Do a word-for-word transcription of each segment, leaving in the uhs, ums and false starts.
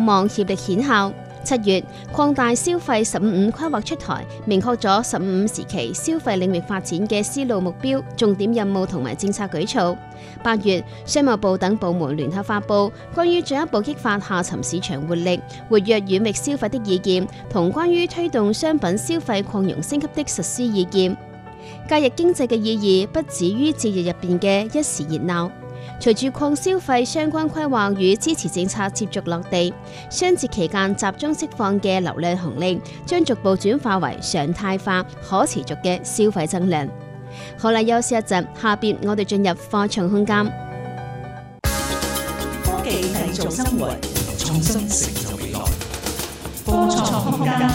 望協力顯效。七月，擴大消費十五五規劃出台，明確咗十五五時期消費領域發展嘅思路目標、重點任務同埋政策舉措。八月，商務部等部門聯合發布關於進一步激發下沉市場活力、活躍遠域消費的意見，同關於推動商品消費擴容升級的實施意見。假日經濟嘅意義不止於節日入邊嘅一時熱鬧。隨住擴消費相關規劃與支持政策接續落地，雙節期間集中釋放嘅流量紅利將逐步轉化為常態化、可持續嘅消費增量。好啦，休息一陣，下邊我哋進入科創空間。 科技製造生活，創新成就未來。科創空間。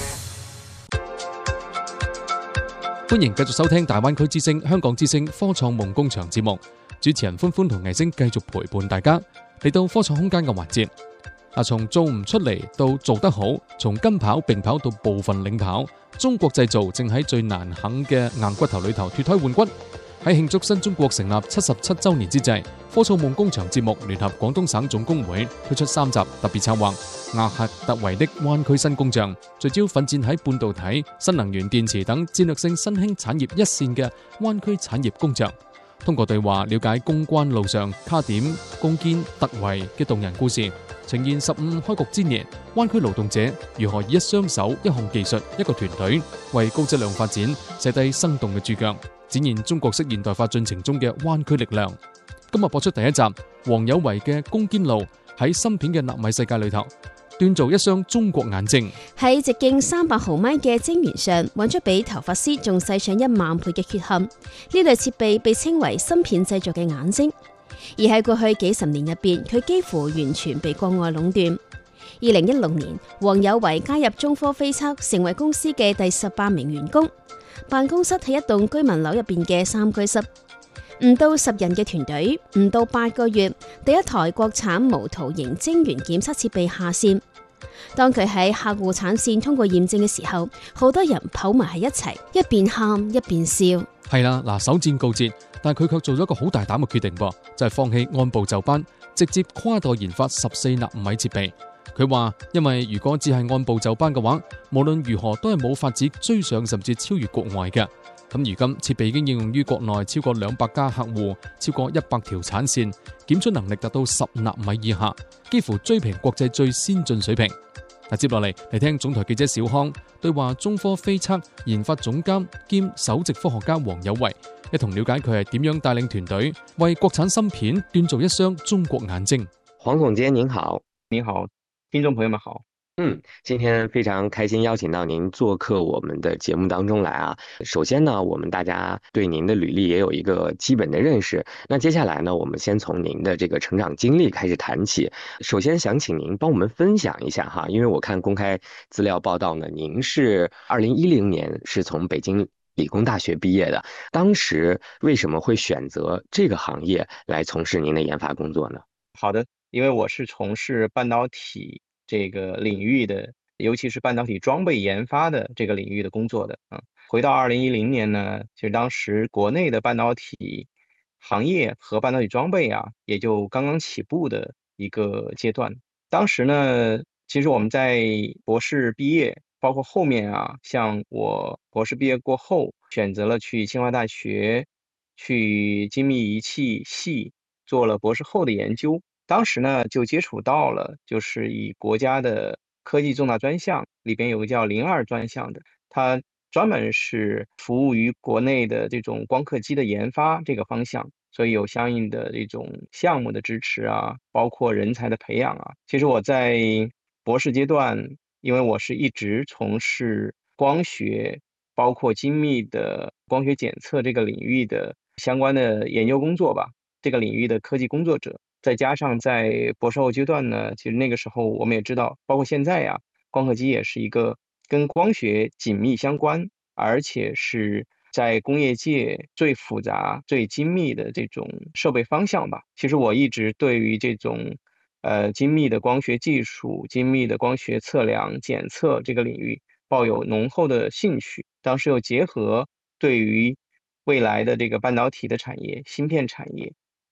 歡迎繼續收聽大灣區之聲、香港之聲科創夢工場節目。主持人歡歡同藝星繼續陪伴大家嚟到科創空間嘅環節。嗱，從做唔出嚟到做得好，從跟跑並跑到部分領跑，中國製造正喺最難啃嘅硬骨頭裏頭脫胎換骨。喺慶祝新中國成立七十七週年之際，科創夢工場節目聯合廣東省總工會推出三集特別策劃《壓核突圍的灣區新工匠》，聚焦奮戰喺半導體、新能源電池等戰略性新興產業一線嘅灣區產業工匠。通過對話了解攻關路上卡點、攻堅、突圍嘅動人故事，呈現十五開局之年灣區勞動者如何以一雙手、一項技術、一個團隊為高質量發展寫低生動嘅注腳，展現中國式現代化進程中嘅灣區力量。今日播出第一集，王有為嘅攻堅路喺芯片嘅納米世界裏頭，鍛造一雙中國眼睛。喺直徑三百毫米嘅晶圓上揾出比頭髮絲仲細上一萬倍嘅缺陷，呢類設備被稱為芯片製作嘅眼睛。而喺過去幾十年入邊，佢幾乎完全被國外壟斷。二零一六年，王有為加入中科飛測，成為公司嘅第十八名員工。辦公室喺一棟居民樓入邊嘅三居室，唔到十人嘅團隊，唔到八個月，第一台國產無圖形晶圓檢測設備下線。當佢喺客戶產線通過驗證嘅時候，好多人跑埋喺一齊，一邊喊一邊笑。 係啦，嗱，首戰告捷，但係佢卻做咗一個好大膽嘅決定噃，就係放棄按部就班，直接跨代研發十四納米設備。佢話，因為如果只係按部就班嘅話，無論如何都係冇法子追上甚至超越國外嘅。咁如今設備已經應用於國內超過兩百家客戶，超過一百條產線，檢出能力達到十納米以下，幾乎追平國際最先進水平。嗱，接落嚟嚟聽總台記者小康對話中科飛測研發總監兼首席科學家王有為，一同了解佢係點樣帶領團隊為國產芯片鍛造一雙中國眼睛。 黃總監您好。 您好，聽眾朋友們好。 嗯，今天非常開心邀請到您做客我們的節目當中來啊。首先呢，我們大家對您的履歷也有一個基本的認識。那接下來呢，我們先從您的這個成長經歷開始談起。首先想請您幫我們分享一下哈，因為我看公開資料報道呢，您是二零一零年是從北京理工大學畢業的。當時為什麼會選擇這個行業來從事您的研發工作呢？ 好的，因為我是從事半導體這個領域的，尤其是半導體裝備研發的這個領域的工作的。嗯，回到二零一零年呢，其實當時國內的半導體行業和半導體裝備啊，也就剛剛起步的一個階段。當時呢，其實我們在博士畢業，包括後面啊，像我博士畢業過後，選擇了去清華大學，去精密儀器系做了博士後的研究。當時呢，就接觸到了，就是以國家的科技重大專項裏邊有個叫零二專項的，它專門是服務於國內的這種光刻機的研發這個方向，所以有相應的這種項目的支持啊，包括人才的培養啊。其實我在博士階段，因為我是一直從事光學，包括精密的光學檢測這個領域的相關的研究工作吧，這個領域的科技工作者。再加上在博士後階段呢，其實那個時候我們也知道，包括現在呀，光刻機也是一個跟光學緊密相關，而且是在工業界最複雜、最精密的這種設備方向吧。其實我一直對於這種呃精密的光學技術、精密的光學測量、檢測這個領域抱有濃厚的興趣。當時又結合對於未來的這個半導體的產業、芯片產業。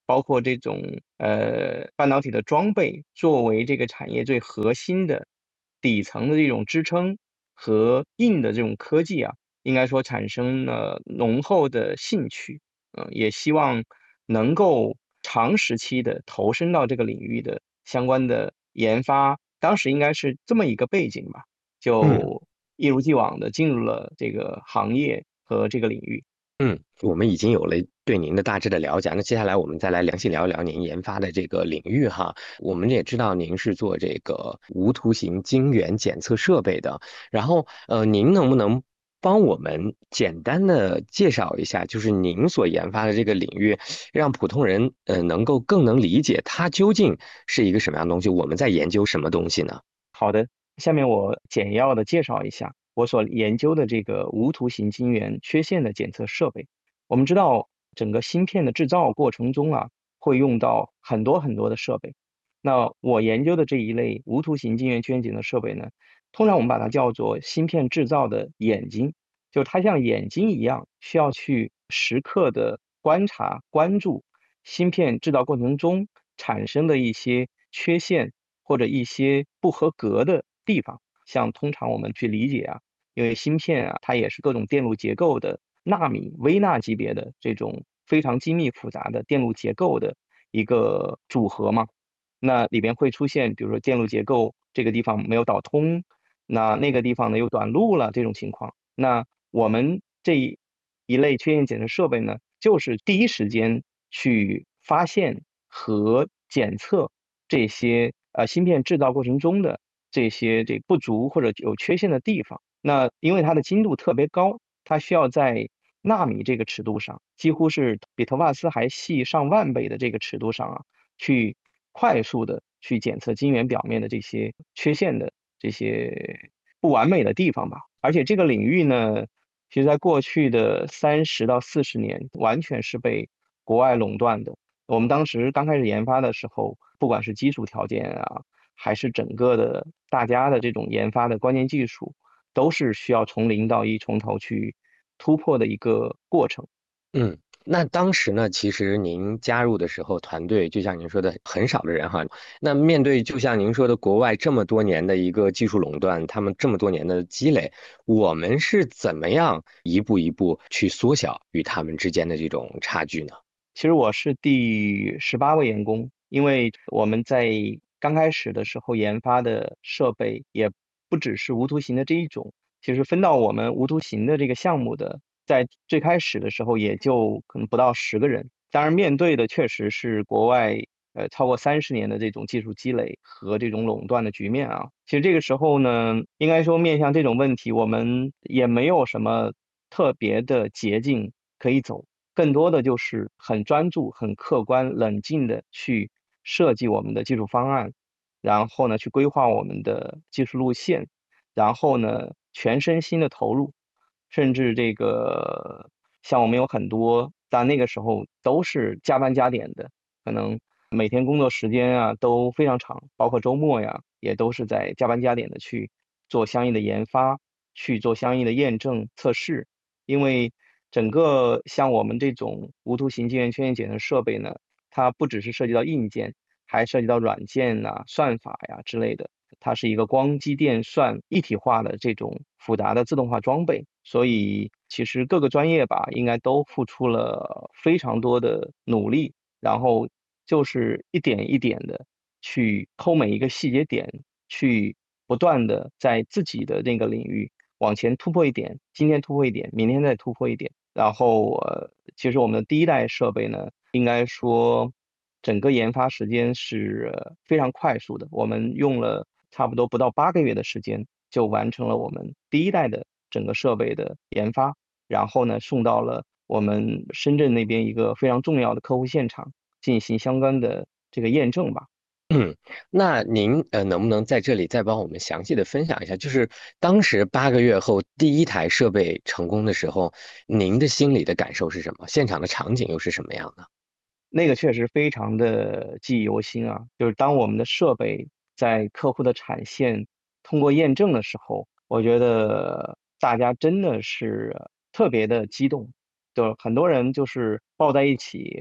包括这种呃半导体的装备作为这个产业最核心的底层的这种支撑和硬的这种科技啊，应该说产生了浓厚的兴趣，嗯、也希望能够长时期的投身到这个领域的相关的研发。当时应该是这么一个背景吧， 嗯。 就一如既往的进入了这个行业和这个领域。 嗯，我们已经有了对您的大致的了解，那接下来我们再来详细聊一聊您研发的这个领域哈。我们也知道您是做这个无图形晶圆检测设备的，然后呃，您能不能帮我们简单的介绍一下，就是您所研发的这个领域，让普通人呃能够更能理解它究竟是一个什么样的东西，我们在研究什么东西呢？ 好的，下面我简要的介绍一下我所研究的这个无图形晶圆缺陷的检测设备。我们知道，整个芯片的制造过程中啊，会用到很多很多的设备。那我研究的这一类无图形晶圆缺陷检测设备呢，通常我们把它叫做芯片制造的眼睛，就它像眼睛一样，需要去时刻的观察、关注芯片制造过程中产生的一些缺陷或者一些不合格的地方。像通常我们去理解啊，因为芯片啊，它也是各种电路结构的纳米、微纳级别的这种非常精密复杂的电路结构的一个组合嘛。那里边会出现，比如说电路结构这个地方没有导通，那那个地方呢又短路了这种情况。那我们这一一类缺陷检测设备呢，就是第一时间去发现和检测这些呃芯片制造过程中的这些这不足或者有缺陷的地方。那因为它的精度特别高，它需要在纳米这个尺度上，几乎是比头发丝还细上万倍的这个尺度上啊，去快速的去检测晶圆表面的这些缺陷的这些不完美的地方吧。而且这个领域呢，其实在过去的三十到四十年，完全是被国外垄断的。我们当时刚开始研发的时候，不管是基础条件啊，还是整个的大家的这种研发的关键技术，都是需要从零到一从头去突破的一个过程。 嗯，那当时呢，其实您加入的时候，团队就像您说的，很少的人哈。那面对就像您说的，国外这么多年的一个技术垄断，他们这么多年的积累，我们是怎么样一步一步去缩小与他们之间的这种差距呢？ 其实我是第十八位员工，因为我们在刚开始的时候研发的设备也不只是无图形的这一种，其实分到我们无图形的这个项目的，在最开始的时候也就可能不到十个人。当然，面对的确实是国外呃超过三十年的这种技术积累和这种垄断的局面啊。其实这个时候呢，应该说面向这种问题，我们也没有什么特别的捷径可以走。更多的就是很专注、很客观、冷静的去设计我们的技术方案，然后呢，去规划我们的技术路线，然后呢，全身心的投入，甚至这个像我们有很多在那个时候都是加班加点的，可能每天工作时间啊都非常长，包括周末呀，也都是在加班加点的去做相应的研发，去做相应的验证测试。因为整个像我们这种无图形晶圆缺陷检测设备呢，它不只是涉及到硬件，还涉及到软件呐、算法呀之类的。它是一个光机电算一体化的这种复杂的自动化装备，所以其实各个专业吧，应该都付出了非常多的努力，然后就是一点一点的去抠每一个细节点，去不断的在自己的那个领域往前突破一点，今天突破一点，明天再突破一点。然后呃，其实我们的第一代设备呢，应该说整个研发时间是呃非常快速的，我们用了差不多不到八个月的时间就完成了我们第一代的整个设备的研发，然后呢送到了我们深圳那边一个非常重要的客户现场进行相关的这个验证吧。 嗯，那您呃能不能在这里再帮我们详细的分享一下，就是当时八个月后第一台设备成功的时候，您的心里的感受是什么？现场的场景又是什么样的？ 那个确实非常的记忆犹新啊，就是当我们的设备在客户的产线通过验证的时候，我觉得大家真的是特别的激动，就很多人就是抱在一起，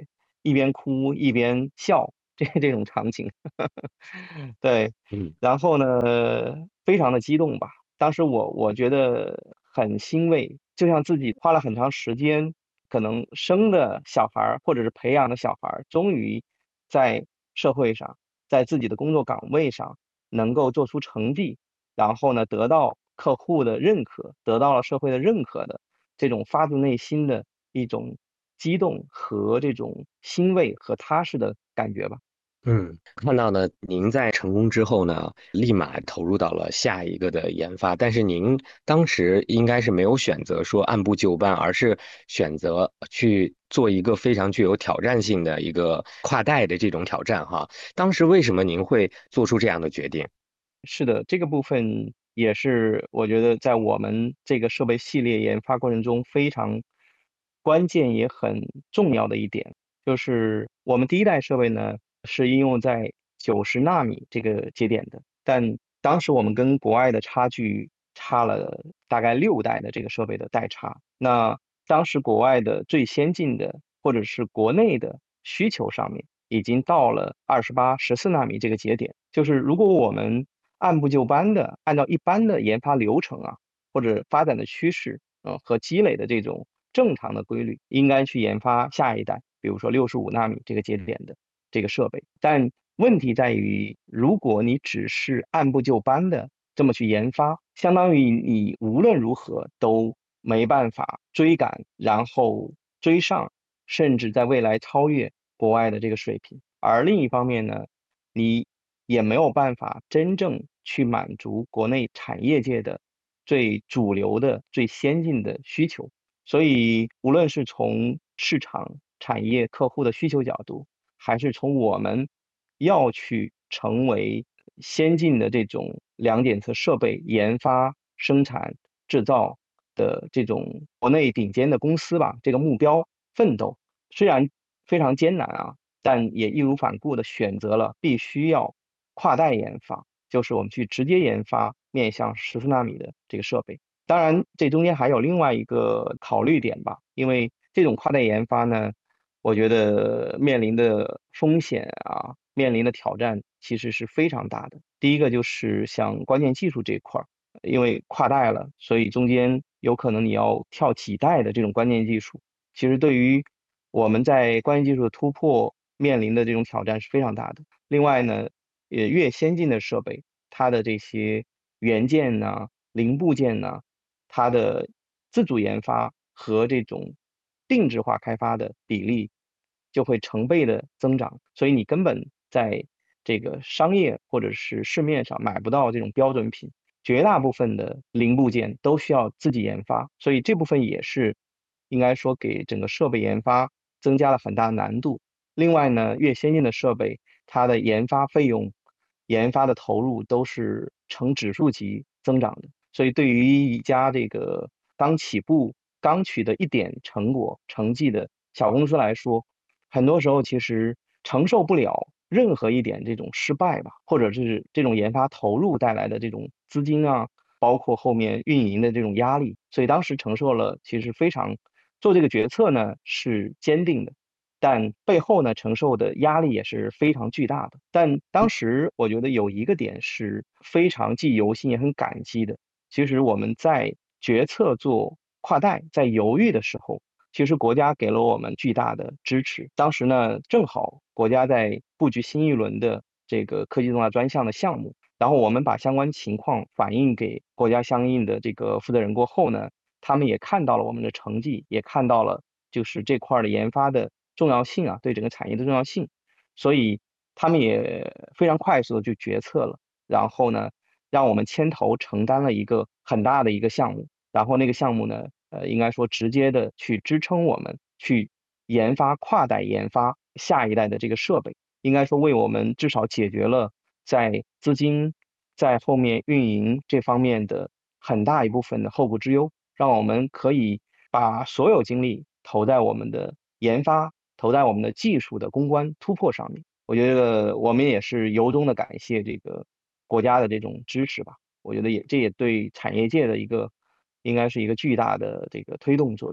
一边哭一边笑这这种场景。对， 嗯然后呢，非常的激动吧。当时我我觉得很欣慰，就像自己花了很长时间，可能生的小孩儿或者是培养的小孩儿，终于在社会上，在自己的工作岗位上能够做出成绩，然后呢，得到客户的认可，得到了社会的认可的这种发自内心的一种激动和这种欣慰和踏实的感觉吧。 嗯，看到呢，您在成功之后呢，立马投入到了下一个的研发，但是您当时应该是没有选择说按部就班，而是选择去做一个非常具有挑战性的一个跨代的这种挑战哈。当时为什么您会做出这样的决定？ 是的，这个部分也是我觉得在我们这个设备系列研发过程中非常关键也很重要的一点，就是我们第一代设备呢是应用在九十纳米这个节点的，但当时我们跟国外的差距差了大概六代的这个设备的代差。那当时国外的最先进的或者是国内的需求上面，已经到了二十八、十四纳米这个节点。就是如果我们按部就班的按照一般的研发流程啊，或者发展的趋势，呃和积累的这种正常的规律，应该去研发下一代，比如说六十五纳米这个节点的这个设备。但问题在于，如果你只是按部就班的这么去研发，相当于你无论如何都没办法追赶，然后追上，甚至在未来超越国外的这个水平。而另一方面呢，你也没有办法真正去满足国内产业界的最主流的、最先进的需求。所以，无论是从市场、产业、客户的需求角度，还是从我们要去成为先进的这种量检测设备研发、生产、制造的这种国内顶尖的公司吧，这个目标奋斗，虽然非常艰难啊，但也义无反顾地选择了必须要跨代研发，就是我们去直接研发面向十四纳米的这个设备。当然，这中间还有另外一个考虑点吧，因为这种跨代研发呢，我觉得面临的风险啊，面临的挑战其实是非常大的。第一个就是像关键技术这一块儿，因为跨代了，所以中间有可能你要跳几代的这种关键技术，其实对于我们在关键技术的突破面临的这种挑战是非常大的。另外呢，也越先进的设备，它的这些元件呐、零部件呐、它的自主研发和这种定制化开发的比例就会成倍的增长，所以你根本在这个商业或者是市面上买不到这种标准品，绝大部分的零部件都需要自己研发，所以这部分也是应该说给整个设备研发增加了很大难度。另外呢，越先进的设备，它的研发费用、研发的投入都是呈指数级增长的。所以对于一家这个刚起步、刚取得一点成果、成绩的小公司来说，很多时候其实承受不了任何一点这种失败吧，或者是这种研发投入带来的这种资金啊，包括后面运营的这种压力。所以当时承受了其实非常做这个决策呢是坚定的，但背后呢承受的压力也是非常巨大的。但当时我觉得有一个点是非常既忧心也很感激的，其实我们在决策做跨代，在犹豫的时候，其实国家给了我们巨大的支持。当时呢，正好国家在布局新一轮的这个科技重大专项的项目，然后我们把相关情况反映给国家相应的这个负责人过后呢，他们也看到了我们的成绩，也看到了就是这块的研发的重要性啊，对整个产业的重要性，所以他们也非常快速的就决策了，然后呢，让我们牵头承担了一个很大的一个项目，然后那个项目呢，呃，应该说直接的去支撑我们去研发跨代研发下一代的这个设备，应该说为我们至少解决了在资金在后面运营这方面的很大一部分的后顾之忧，让我们可以把所有精力投在我们的研发、投在我们的技术的攻关突破上面。我觉得我们也是由衷的感谢这个国家的这种支持吧。我觉得也这也对产业界的一个应该是一个巨大的这个推动作用。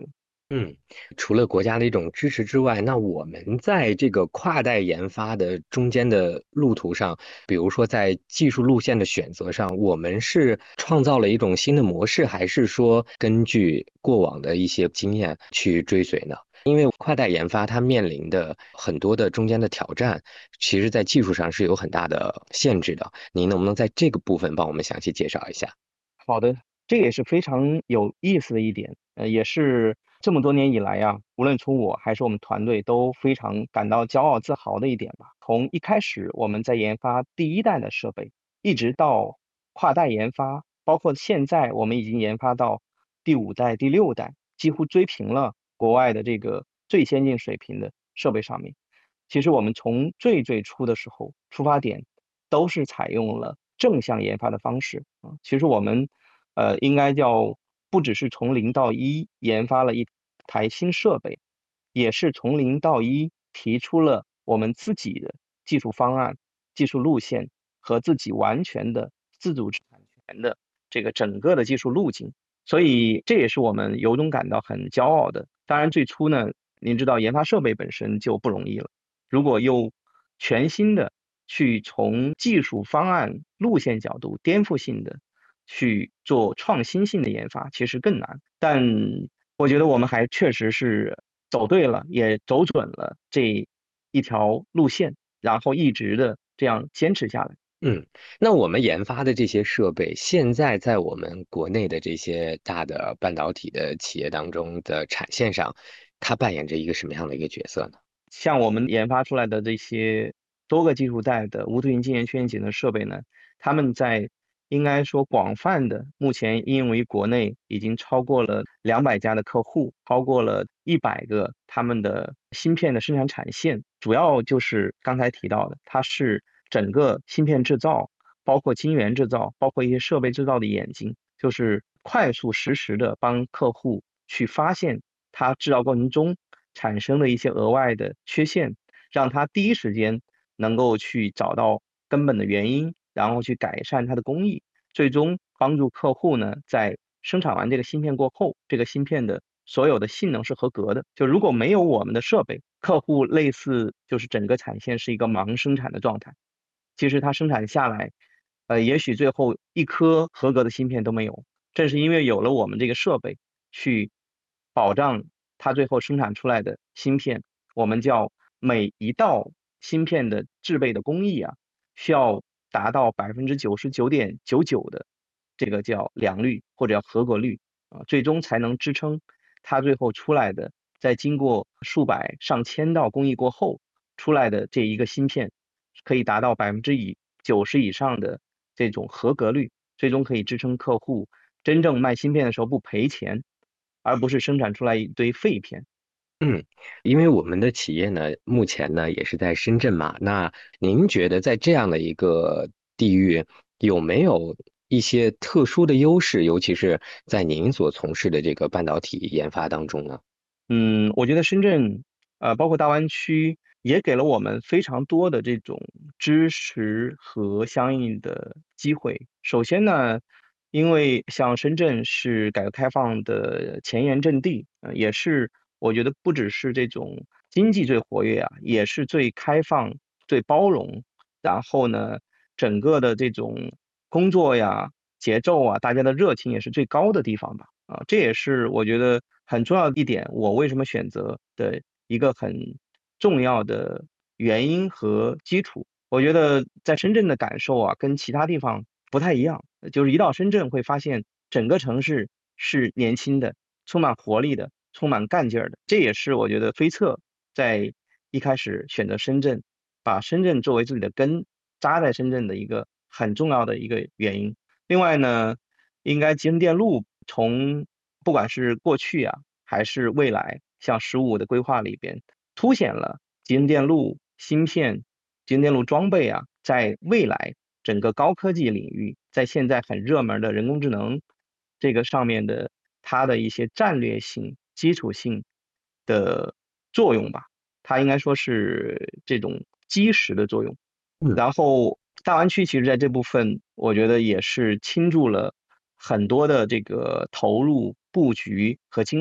嗯，除了国家的一种支持之外，那我们在这个跨代研发的中间的路途上，比如说在技术路线的选择上，我们是创造了一种新的模式，还是说根据过往的一些经验去追随呢？因为跨代研发它面临的很多的中间的挑战，其实在技术上是有很大的限制的。您能不能在这个部分帮我们详细介绍一下？ 好的，这也是非常有意思的一点，呃，也是这么多年以来呀，无论从我还是我们团队都非常感到骄傲自豪的一点吧。从一开始我们在研发第一代的设备，一直到跨代研发，包括现在我们已经研发到第五代、第六代，几乎追平了国外的这个最先进水平的设备上面。其实我们从最最初的时候出发点都是采用了正向研发的方式啊。其实我们呃应该叫不只是从零到一研发了一台新设备，也是从零到一提出了我们自己的技术方案、技术路线和自己完全的自主产权的这个整个的技术路径。所以这也是我们由衷感到很骄傲的。当然最初呢，您知道研发设备本身就不容易了。如果又全新的去从技术方案、路线角度颠覆性的去做创新性的研发，其实更难。但我觉得我们还确实是走对了，也走准了这一条路线，然后一直的这样坚持下来。 嗯，那我们研发的这些设备，现在在我们国内的这些大的半导体的企业当中的产线上，它扮演着一个什么样的一个角色呢？ 像我们研发出来的这些多个技术带的无图形晶圆缺陷检测设备呢，他们在应该说广泛的目前应用于国内已经超过了两百家的客户，超过了一百个他们的芯片的生产产线。主要就是刚才提到的，它是整个芯片制造，包括晶圆制造，包括一些设备制造的眼睛，就是快速实时的帮客户去发现它制造过程中产生的一些额外的缺陷，让他第一时间能够去找到根本的原因，然后去改善它的工艺，最终帮助客户呢在生产完这个芯片过后，这个芯片的所有的性能是合格的。就如果没有我们的设备，客户类似就是整个产线是一个盲生产的状态，其实它生产下来，呃，也许最后一颗合格的芯片都没有。正是因为有了我们这个设备去保障它最后生产出来的芯片，我们叫每一道芯片的制备的工艺啊，需要达到百分之九十九点九九的这个叫良率或者叫合格率啊，最终才能支撑它最后出来的，在经过数百上千道工艺过后出来的这一个芯片，可以达到百分之以九十以上的这种合格率，最终可以支撑客户真正卖芯片的时候不赔钱，而不是生产出来一堆废片。 嗯，因为我们的企业呢，目前呢也是在深圳嘛，那您觉得在这样的一个地域，有没有一些特殊的优势，尤其是在您所从事的这个半导体研发当中呢？ 嗯，我觉得深圳，呃，包括大湾区，也给了我们非常多的这种支持和相应的机会。首先呢，因为像深圳是改革开放的前沿阵地，呃，也是我觉得不只是这种经济最活跃啊，也是最开放、最包容，然后呢，整个的这种工作呀、节奏啊，大家的热情也是最高的地方吧。啊，这也是我觉得很重要的一点，我为什么选择的一个很重要的原因和基础。我觉得在深圳的感受啊，跟其他地方不太一样，就是一到深圳会发现整个城市是年轻的、充满活力的、充满干劲儿的。这也是我觉得飞策在一开始选择深圳，把深圳作为自己的根扎在深圳的一个很重要的一个原因。另外呢，应该集成电路从不管是过去啊，还是未来，像“十五”的规划里边，凸显了集成电路芯片、集成电路装备啊，在未来整个高科技领域，在现在很热门的人工智能这个上面的它的一些战略性、基础性的作用吧。它应该说是这种基石的作用。 嗯。 然后大湾区其实在这部分，我觉得也是倾注了很多的这个投入、布局和精力。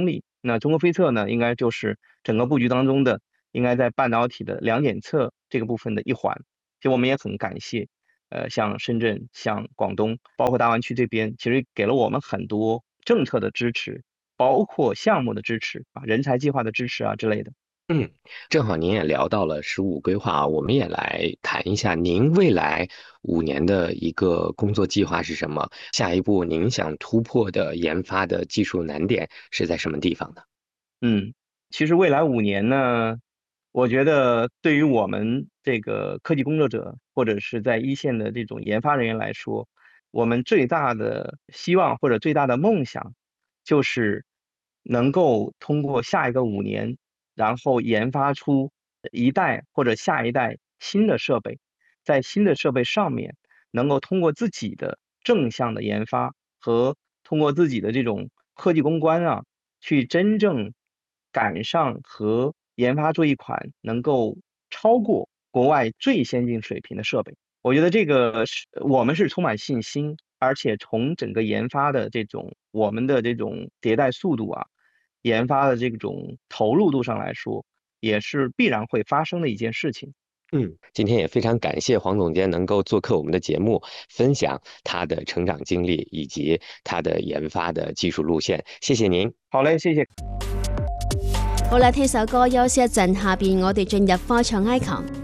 那中国飞测呢，应该就是整个布局当中的应该在半导体的两检测这个部分的一环。其实我们也很感谢，呃，像深圳、像广东，包括大湾区这边，其实给了我们很多政策的支持，包括项目的支持啊，人才计划的支持啊之类的。 嗯，正好您也聊到了“十五”规划啊，我们也来谈一下您未来五年的一个工作计划是什么？下一步您想突破的研发的技术难点是在什么地方呢？ 嗯，其实未来五年呢，我觉得对于我们这个科技工作者或者是在一线的这种研发人员来说，我们最大的希望或者最大的梦想，就是能够通过下一个五年，然后研发出一代或者下一代新的设备，在新的设备上面，能够通过自己的正向的研发和通过自己的这种科技攻关啊，去真正赶上和研发出一款能够超过国外最先进水平的设备。我觉得这个是我们是充满信心，而且从整个研发的这种我们的这种迭代速度啊，研发的这种投入度上来说，也是必然会发生的一件事情。 嗯，今天也非常感谢黄总监能够做客我们的节目，分享他的成长经歷以及他的研發的技術路線。謝謝您。 好嘞，謝謝。 好啦，聽首歌休息一陣，下邊我哋進入科創 icon。